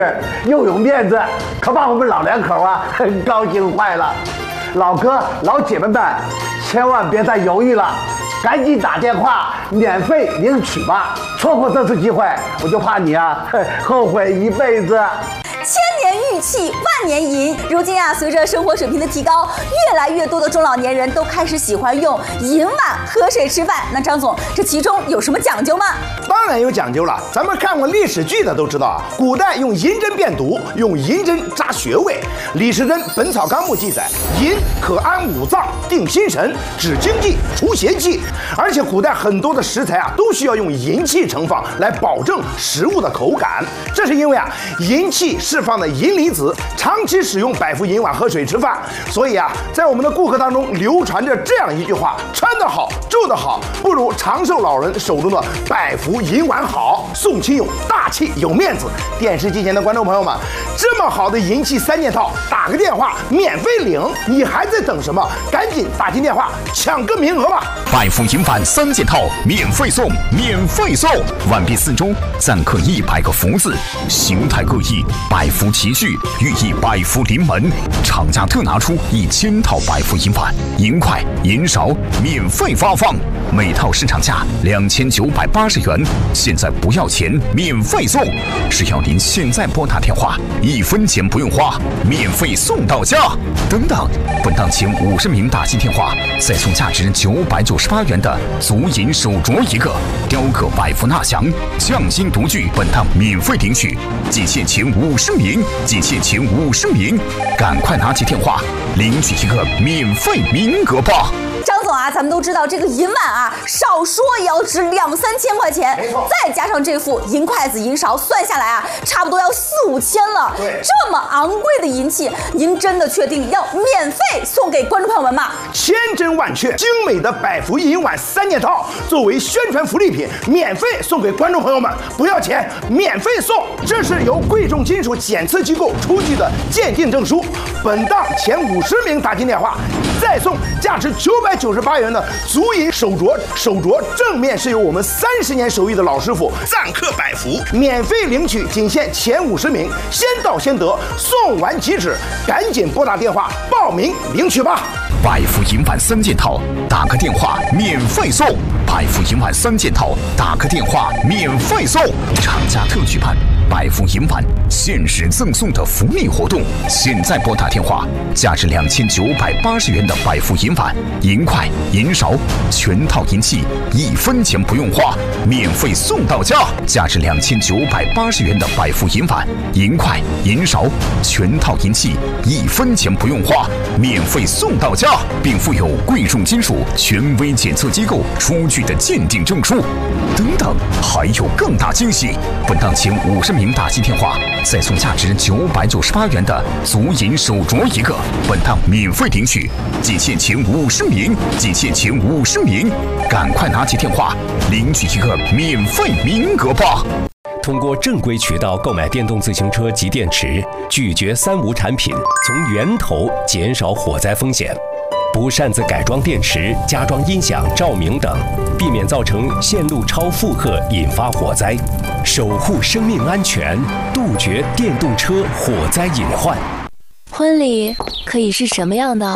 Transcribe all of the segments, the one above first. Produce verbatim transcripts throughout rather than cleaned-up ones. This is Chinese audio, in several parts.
又有面子，可把我们老两口啊高兴坏了。老哥老姐们们，千万别再犹豫了，赶紧打电话免费领取吧！错过这次机会，我就怕你啊后悔一辈子。 千年玉器万年银，如今啊，随着生活水平的提高，越来越多的中老年人都开始喜欢用银碗喝水吃饭。那张总，这其中有什么讲究吗？ 当然有讲究了，咱们看过历史剧的都知道啊，古代用银针辨毒，用银针扎穴位。李时珍《本草纲目》记载，银可安五脏、定心神、止经济、除邪气。而且古代很多的食材啊，都需要用银器盛放来保证食物的口感。这是因为啊，银器释放的银离子长期使用百福银碗喝水吃饭，所以啊，在我们的顾客当中流传着这样一句话：穿得好，住得好，不如长寿老人手中的百福银碗好。送亲友大气有面子。电视机前的观众朋友们，这么好的银器三件套，打个电话免费领，你还在等什么？赶紧打进电话抢个名额吧！ 百福银碗三件套免费送，免费送！碗壁四周錾刻一百个福字，形态各异，百福齐聚，寓意百福临门。厂家特拿出一千套百福银碗，银筷、银勺免费发放，每套市场价两千九百八十元，现在不要钱，免费送！只要您现在拨打电话，一分钱不用花，免费送到家。等等，本档前五十名打进电话，再送价值九百九十八元的足银手镯一个，雕刻百福纳祥，匠心独具。本档免费领取，仅限前五十名，仅限前五十名，赶快拿起电话领取一个免费名额吧！ 张总啊，咱们都知道这个银碗啊，少说也要值两三千块钱，再加上这副银筷子、银勺，算下来啊，差不多要四五千了。 对， 这么昂贵的银器，您真的确定要免费送给观众朋友们吗？ 千真万确，精美的百福银碗三件套，作为宣传福利品，免费送给观众朋友们，不要钱，免费送。这是由贵重金属检测机构出具的鉴定证书。本档前五十名打进电话，再送价值九百九十八元的足银手镯，手镯正面是由我们三十年手艺的老师傅錾刻百福，免费领取，仅限前五十名，先到先得，送完即止，赶紧拨打电话报名领取吧！ 百福银碗三件套，打个电话免费送！百福银碗三件套，打个电话免费送！厂家特举办百福银碗限时赠送的福利活动，现在拨打电话，价值两千九百八十元的百福银碗、银筷、银勺，全套银器一分钱不用花，免费送到家；价值两千九百八十元的百福银碗、银筷、银勺，全套银器一分钱不用花，免费送到家，并附有贵重金属权威检测机构出具的鉴定证书。等等，还有更大惊喜！本档前五十名打进电话，再送价值九百九十八元的足银手镯一个，本档免费领取，仅限前五十名，仅限前五十名，赶快拿起电话领取一个免费名额吧！ 通过正规渠道购买电动自行车及电池，拒绝三无产品，从源头减少火灾风险。不擅自改装电池、加装音响、照明等，避免造成线路超负荷引发火灾，守护生命安全，杜绝电动车火灾隐患。 婚礼可以是什么样的？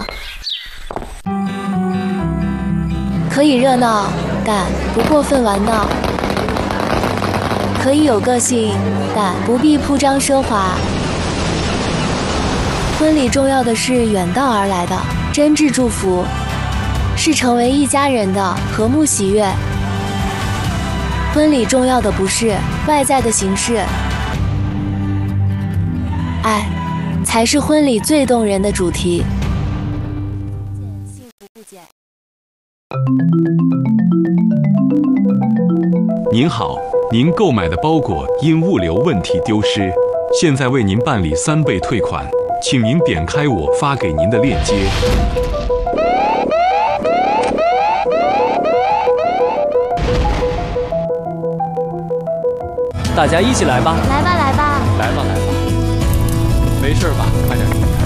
可以热闹，但不过分玩闹；可以有个性，但不必铺张奢华。婚礼重要的是远道而来的真挚祝福，是成为一家人的和睦喜悦。婚礼重要的不是外在的形式，爱才是婚礼最动人的主题。 您好，您购买的包裹因物流问题丢失，现在为您办理三倍退款，请您点开我发给您的链接。 大家一起来吧！ 来吧，来吧！ 来吧，来吧！没事吧？快点离开。